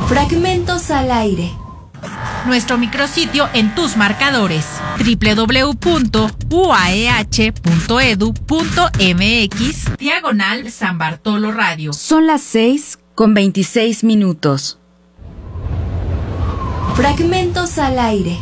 Fragmentos al aire. Nuestro micrositio en tus marcadores: www.uaeh.edu.mx/San Bartolo Radio. Son las 6:26. Fragmentos al aire.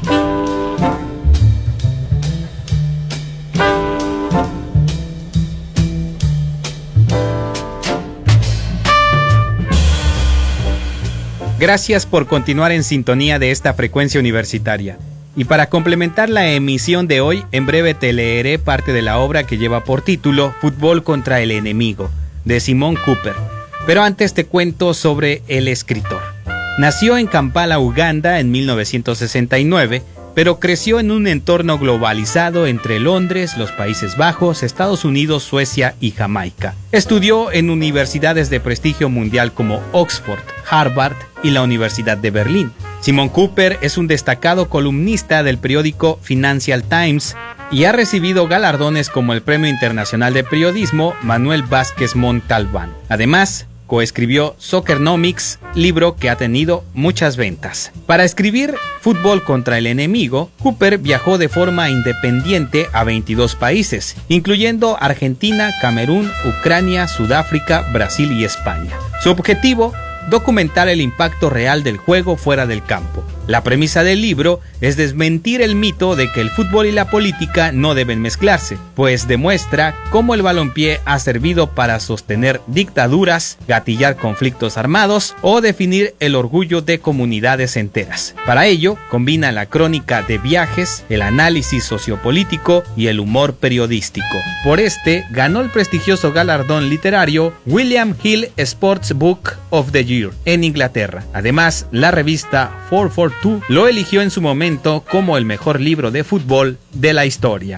Gracias por continuar en sintonía de esta frecuencia universitaria. Y para complementar la emisión de hoy, en breve te leeré parte de la obra que lleva por título Fútbol contra el enemigo, de Simon Cooper. Pero antes te cuento sobre el escritor. Nació en Kampala, Uganda, en 1969, pero creció en un entorno globalizado entre Londres, los Países Bajos, Estados Unidos, Suecia y Jamaica. Estudió en universidades de prestigio mundial como Oxford, Harvard y la Universidad de Berlín. Simon Cooper es un destacado columnista del periódico Financial Times y ha recibido galardones como el Premio Internacional de Periodismo Manuel Vázquez Montalbán. Además, coescribió Soccernomics, libro que ha tenido muchas ventas. Para escribir Fútbol contra el enemigo, Cooper viajó de forma independiente a 22 países, incluyendo Argentina, Camerún, Ucrania, Sudáfrica, Brasil y España. Su objetivo: documentar el impacto real del juego fuera del campo. La premisa del libro es desmentir el mito de que el fútbol y la política no deben mezclarse, pues demuestra cómo el balompié ha servido para sostener dictaduras, gatillar conflictos armados o definir el orgullo de comunidades enteras. Para ello, combina la crónica de viajes, el análisis sociopolítico y el humor periodístico. Por este, ganó el prestigioso galardón literario William Hill Sports Book of the Year en Inglaterra. Además, la revista 442 lo eligió en su momento como el mejor libro de fútbol de la historia.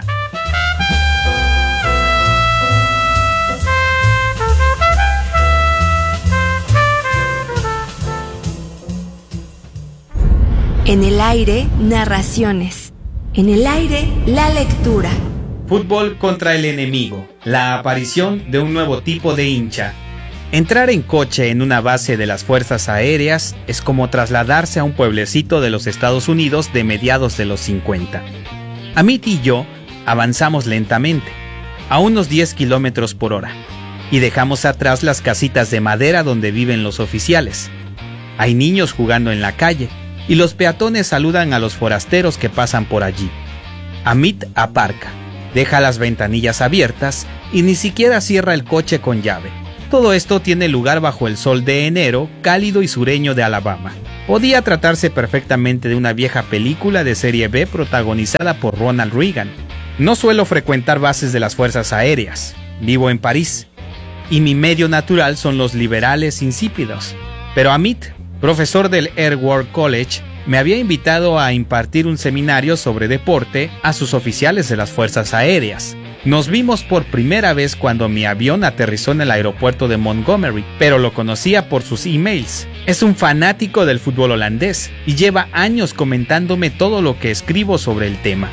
En el aire, narraciones. En el aire, la lectura. Fútbol contra el enemigo. La aparición de un nuevo tipo de hincha. Entrar en coche en una base de las Fuerzas Aéreas es como trasladarse a un pueblecito de los Estados Unidos de mediados de los 50. Amit y yo avanzamos lentamente, a unos 10 kilómetros por hora, y dejamos atrás las casitas de madera donde viven los oficiales. Hay niños jugando en la calle, y los peatones saludan a los forasteros que pasan por allí. Amit aparca, deja las ventanillas abiertas y ni siquiera cierra el coche con llave. Todo esto tiene lugar bajo el sol de enero, cálido y sureño de Alabama. Podía tratarse perfectamente de una vieja película de serie B protagonizada por Ronald Reagan. No suelo frecuentar bases de las Fuerzas Aéreas. Vivo en París. Y mi medio natural son los liberales insípidos. Pero Amit, profesor del Air War College, me había invitado a impartir un seminario sobre deporte a sus oficiales de las Fuerzas Aéreas. Nos vimos por primera vez cuando mi avión aterrizó en el aeropuerto de Montgomery, pero lo conocía por sus emails. Es un fanático del fútbol holandés y lleva años comentándome todo lo que escribo sobre el tema.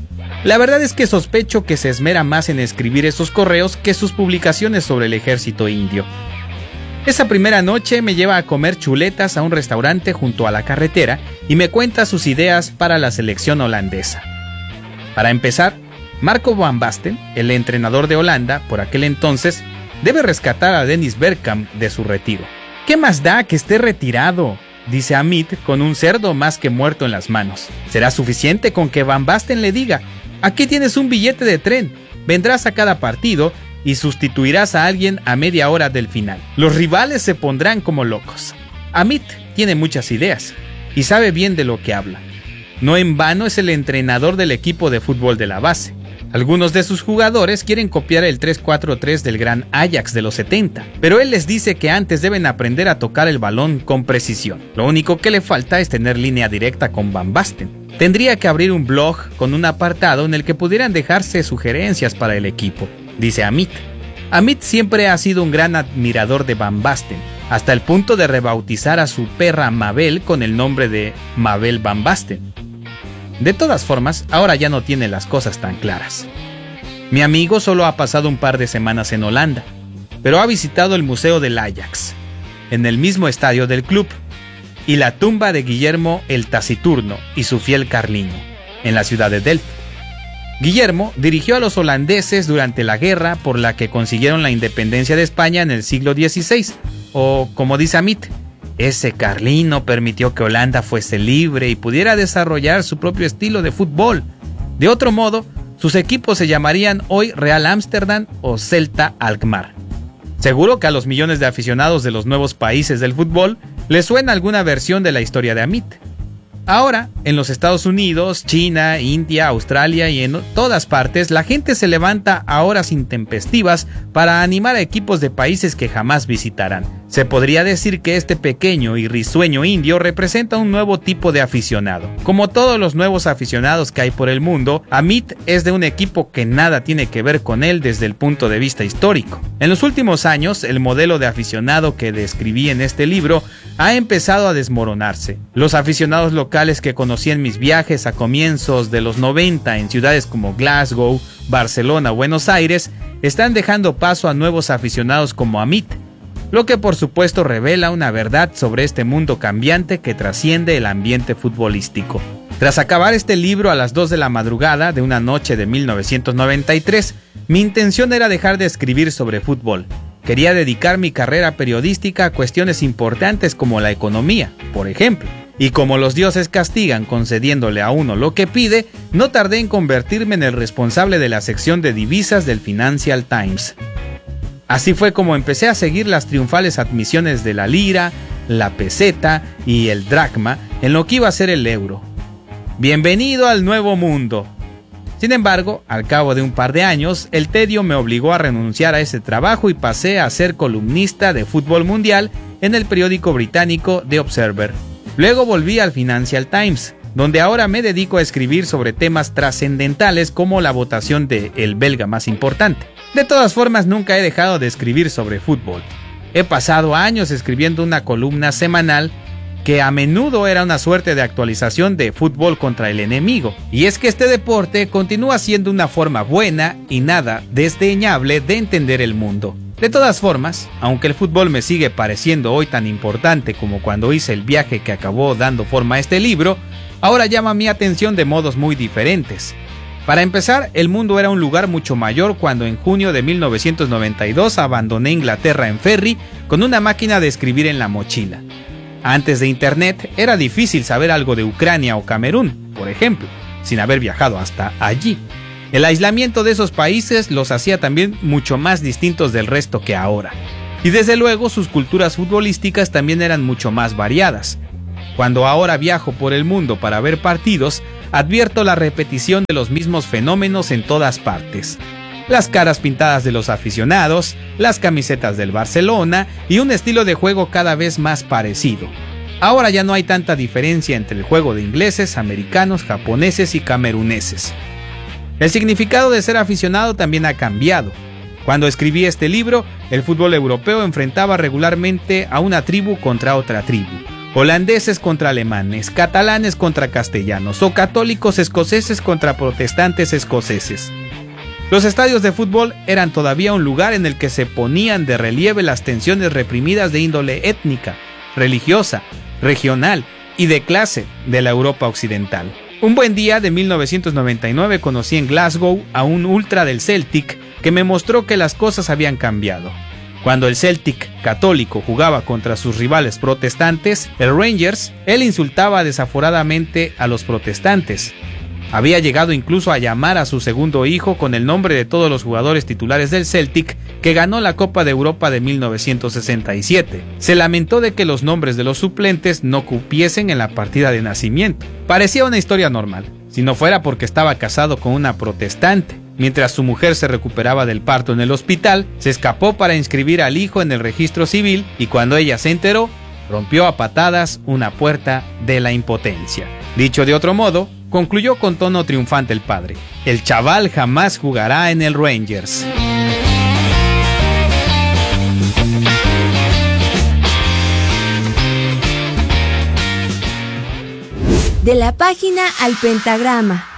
La verdad es que sospecho que se esmera más en escribir esos correos que sus publicaciones sobre el ejército indio. Esa primera noche me lleva a comer chuletas a un restaurante junto a la carretera y me cuenta sus ideas para la selección holandesa. Para empezar, Marco van Basten, el entrenador de Holanda por aquel entonces, debe rescatar a Dennis Bergkamp de su retiro. ¿Qué más da que esté retirado?, dice Amit con un cerdo más que muerto en las manos. Será suficiente con que Van Basten le diga: aquí tienes un billete de tren, vendrás a cada partido y sustituirás a alguien a media hora del final. Los rivales se pondrán como locos. Amit tiene muchas ideas y sabe bien de lo que habla. No en vano es el entrenador del equipo de fútbol de la base. Algunos de sus jugadores quieren copiar el 3-4-3 del gran Ajax de los 70, pero él les dice que antes deben aprender a tocar el balón con precisión. Lo único que le falta es tener línea directa con Van Basten. Tendría que abrir un blog con un apartado en el que pudieran dejarse sugerencias para el equipo, dice Amit. Amit siempre ha sido un gran admirador de Van Basten, hasta el punto de rebautizar a su perra Mabel con el nombre de Mabel Van Basten. De todas formas, ahora ya no tiene las cosas tan claras. Mi amigo solo ha pasado un par de semanas en Holanda, pero ha visitado el Museo del Ajax, en el mismo estadio del club. y la tumba de Guillermo el Taciturno y su fiel Carlino, en la ciudad de Delft. Guillermo dirigió a los holandeses durante la guerra por la que consiguieron la independencia de España en el siglo XVI, o como dice Amit, ese Carlino permitió que Holanda fuese libre y pudiera desarrollar su propio estilo de fútbol. De otro modo, sus equipos se llamarían hoy Real Ámsterdam o Celta Alkmaar. Seguro que a los millones de aficionados de los nuevos países del fútbol les suena alguna versión de la historia de Amit. Ahora, en los Estados Unidos, China, India, Australia y en todas partes, la gente se levanta a horas intempestivas para animar a equipos de países que jamás visitarán. Se podría decir que este pequeño y risueño indio representa un nuevo tipo de aficionado. Como todos los nuevos aficionados que hay por el mundo, Amit es de un equipo que nada tiene que ver con él desde el punto de vista histórico. En los últimos años, el modelo de aficionado que describí en este libro ha empezado a desmoronarse. Los aficionados locales que conocí en mis viajes a comienzos de los 90 en ciudades como Glasgow, Barcelona o Buenos Aires están dejando paso a nuevos aficionados como Amit, lo que por supuesto revela una verdad sobre este mundo cambiante que trasciende el ambiente futbolístico. Tras acabar este libro a las 2 de la madrugada de una noche de 1993, mi intención era dejar de escribir sobre fútbol. Quería dedicar mi carrera periodística a cuestiones importantes como la economía, por ejemplo. Y como los dioses castigan concediéndole a uno lo que pide, no tardé en convertirme en el responsable de la sección de divisas del Financial Times. Así fue como empecé a seguir las triunfales admisiones de la lira, la peseta y el dracma en lo que iba a ser el euro. Bienvenido al nuevo mundo. Sin embargo, al cabo de un par de años, el tedio me obligó a renunciar a ese trabajo y pasé a ser columnista de fútbol mundial en el periódico británico The Observer. Luego volví al Financial Times, donde ahora me dedico a escribir sobre temas trascendentales como la votación de el belga más importante. De todas formas, nunca he dejado de escribir sobre fútbol. He pasado años escribiendo una columna semanal que a menudo era una suerte de actualización de Fútbol contra el Enemigo. Y es que este deporte continúa siendo una forma buena y nada desdeñable de entender el mundo. De todas formas, aunque el fútbol me sigue pareciendo hoy tan importante como cuando hice el viaje que acabó dando forma a este libro, ahora llama mi atención de modos muy diferentes. Para empezar, el mundo era un lugar mucho mayor cuando en junio de 1992 abandoné Inglaterra en ferry con una máquina de escribir en la mochila. Antes de Internet era difícil saber algo de Ucrania o Camerún, por ejemplo, sin haber viajado hasta allí. El aislamiento de esos países los hacía también mucho más distintos del resto que ahora. Y desde luego sus culturas futbolísticas también eran mucho más variadas. Cuando ahora viajo por el mundo para ver partidos, advierto la repetición de los mismos fenómenos en todas partes. Las caras pintadas de los aficionados, las camisetas del Barcelona y un estilo de juego cada vez más parecido. Ahora ya no hay tanta diferencia entre el juego de ingleses, americanos, japoneses y cameruneses. El significado de ser aficionado también ha cambiado. Cuando escribí este libro, el fútbol europeo enfrentaba regularmente a una tribu contra otra tribu. Holandeses contra alemanes, catalanes contra castellanos o católicos escoceses contra protestantes escoceses. Los estadios de fútbol eran todavía un lugar en el que se ponían de relieve las tensiones reprimidas de índole étnica, religiosa, regional y de clase de la Europa occidental. Un buen día de 1999 conocí en Glasgow a un ultra del Celtic que me mostró que las cosas habían cambiado. Cuando el Celtic católico jugaba contra sus rivales protestantes, el Rangers, él insultaba desaforadamente a los protestantes. Había llegado incluso a llamar a su segundo hijo con el nombre de todos los jugadores titulares del Celtic que ganó la Copa de Europa de 1967. Se lamentó de que los nombres de los suplentes no cupiesen en la partida de nacimiento. Parecía una historia normal, si no fuera porque estaba casado con una protestante. Mientras su mujer se recuperaba del parto en el hospital, se escapó para inscribir al hijo en el registro civil y cuando ella se enteró, rompió a patadas una puerta de la impotencia. Dicho de otro modo, concluyó con tono triunfante el padre: el chaval jamás jugará en el Rangers. De la página al pentagrama.